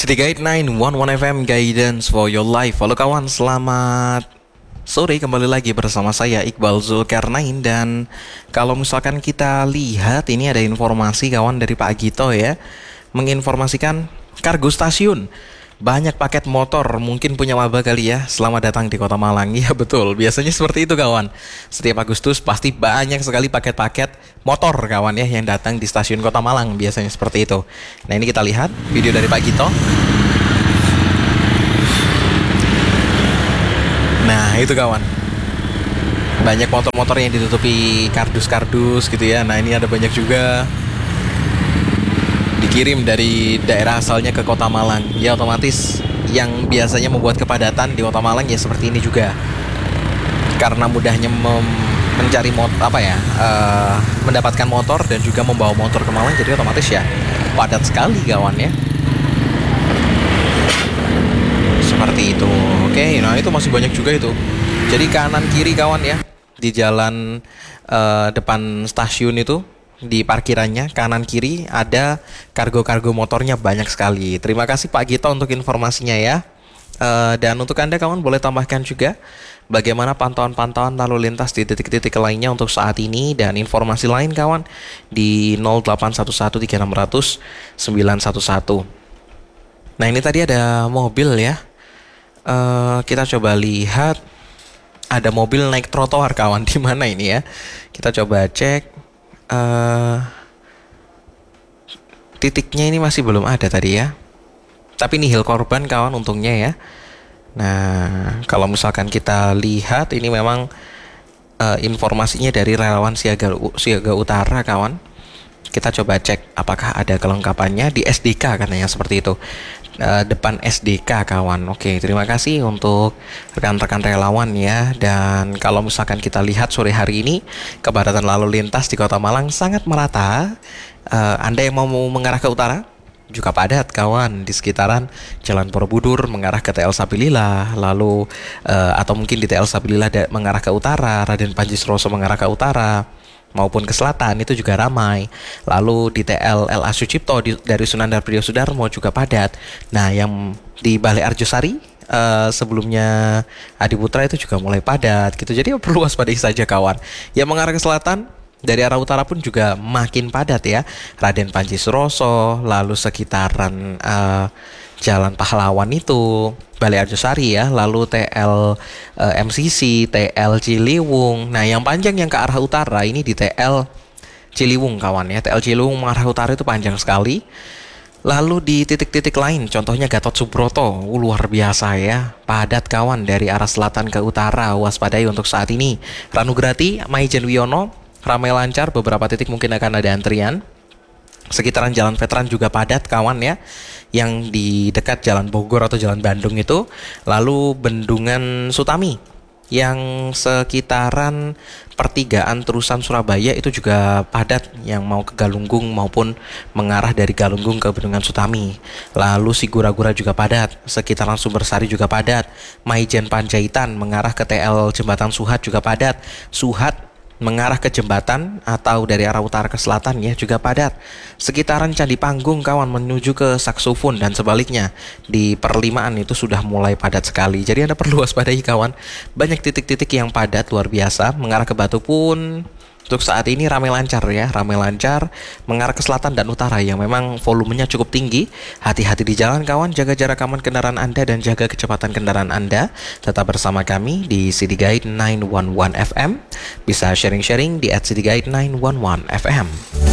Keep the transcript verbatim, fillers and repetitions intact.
City Guide sembilan satu satu F M, Guidance for your life. Halo kawan, selamat sore, kembali lagi bersama saya Iqbal Zulkarnain. Dan kalau misalkan kita lihat, ini ada informasi kawan dari Pak Agito ya, menginformasikan kargo stasiun banyak paket motor, mungkin punya maba kali ya. Selamat datang di Kota Malang. Ya betul, biasanya seperti itu kawan. Setiap Agustus pasti banyak sekali paket-paket motor kawan ya yang datang di stasiun Kota Malang, biasanya seperti itu. Nah, ini kita lihat video dari Pak Gito. Nah, itu kawan, banyak motor-motor yang ditutupi kardus-kardus gitu ya. Nah, ini ada banyak juga dikirim dari daerah asalnya ke Kota Malang. Ya otomatis yang biasanya membuat kepadatan di Kota Malang ya seperti ini juga. Karena mudahnya mem- mencari mot apa ya, uh, mendapatkan motor dan juga membawa motor ke Malang, jadi otomatis ya padat sekali kawan ya. Seperti itu. Oke, nah itu masih banyak juga itu. Jadi kanan kiri kawan ya, di jalan uh, depan stasiun itu, di parkirannya kanan kiri ada kargo-kargo motornya banyak sekali. Terima kasih Pak Gito untuk informasinya ya. Uh, dan untuk Anda kawan boleh tambahkan juga bagaimana pantauan-pantauan lalu lintas di titik-titik lainnya untuk saat ini, dan informasi lain kawan di nol delapan satu satu tiga enam nol nol sembilan satu satu. Nah, ini tadi ada mobil ya. Uh, kita coba lihat, ada mobil naik trotoar kawan, di mana ini ya? Kita coba cek. Uh, titiknya ini masih belum ada tadi ya, tapi nihil korban kawan untungnya ya. Nah, kalau misalkan kita lihat, ini memang uh, informasinya dari relawan Siaga, Siaga Utara kawan. Kita coba cek apakah ada kelengkapannya di S D K, katanya seperti itu. Uh, depan S D K kawan. Oke, terima kasih untuk rekan-rekan relawan ya. Dan kalau misalkan kita lihat sore hari ini, kepadatan lalu lintas di Kota Malang sangat merata. uh, Anda yang mau mengarah ke utara juga padat kawan, di sekitaran Jalan Borobudur mengarah ke T L Sabilillah, lalu uh, atau mungkin di T L Sabilillah da- mengarah ke utara, Raden Panji Suroso mengarah ke utara maupun ke selatan itu juga ramai. Lalu di T L L A Sucipto di, dari Sunan Darprio Sudarmo juga padat. Nah, yang di Balai Arjosari uh, sebelumnya Adiputra itu juga mulai padat gitu. Jadi perlu waspadai saja kawan. Yang mengarah ke selatan dari arah utara pun juga makin padat ya. Raden Panji Suroso, lalu sekitaran uh, Jalan Pahlawan itu, Balai Arjosari ya, lalu T L uh, M C C, T L Ciliwung. Nah, yang panjang yang ke arah utara ini di T L Ciliwung kawan ya. T L Ciliwung mengarah utara itu panjang sekali. Lalu di titik-titik lain, contohnya Gatot Subroto, uh, luar biasa ya, padat kawan dari arah selatan ke utara. Waspadai untuk saat ini. Ranugrati, Maijen Wiono, ramai lancar, beberapa titik mungkin akan ada antrian. Sekitaran Jalan Veteran juga padat kawan ya, yang di dekat Jalan Bogor atau Jalan Bandung itu. Lalu Bendungan Sutami yang sekitaran pertigaan Terusan Surabaya itu juga padat, yang mau ke Galunggung maupun mengarah dari Galunggung ke Bendungan Sutami. Lalu Sigura-gura juga padat, sekitaran Sumbersari juga padat. Maijen Panjaitan mengarah ke T L Jembatan Suhat juga padat. Suhat mengarah ke jembatan atau dari arah utara ke selatan ya juga padat. Sekitaran Candi Panggung kawan menuju ke Saksofon dan sebaliknya di perlimaan itu sudah mulai padat sekali. Jadi Anda perlu waspadai kawan. Banyak titik-titik yang padat luar biasa. Mengarah ke Batu pun untuk saat ini ramai lancar ya, ramai lancar mengarah ke selatan dan utara yang memang volumenya cukup tinggi. Hati-hati di jalan kawan, jaga jarak aman kendaraan Anda dan jaga kecepatan kendaraan Anda. Tetap bersama kami di City Guide sembilan satu satu F M. Bisa sharing-sharing di at City Guide sembilan satu satu F M.